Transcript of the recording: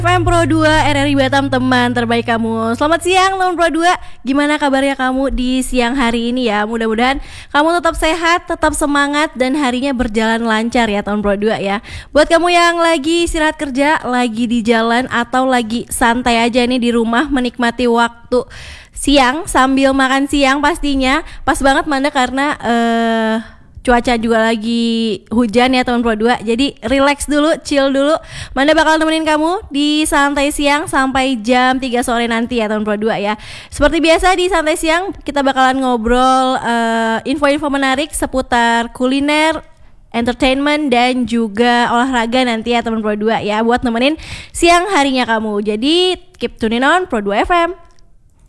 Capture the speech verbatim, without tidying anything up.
F M Pro dua R R I Batam, teman terbaik kamu. Selamat siang teman Pro dua. Gimana kabarnya kamu di siang hari ini ya? Mudah-mudahan kamu tetap sehat, tetap semangat, dan harinya berjalan lancar ya teman Pro dua ya. Buat kamu yang lagi istirahat kerja, lagi di jalan, atau lagi santai aja nih di rumah menikmati waktu siang sambil makan siang, pastinya pas banget Manda karena eh uh, cuaca juga lagi hujan ya teman Pro dua. Jadi relax dulu, chill dulu. Manda bakal nemenin kamu di santai siang sampai jam tiga sore nanti ya teman Pro dua ya. Seperti biasa di santai siang kita bakalan ngobrol uh, info-info menarik seputar kuliner, entertainment, dan juga olahraga nanti ya teman Pro dua ya, buat nemenin siang harinya kamu. Jadi keep tuning on Pro dua F M.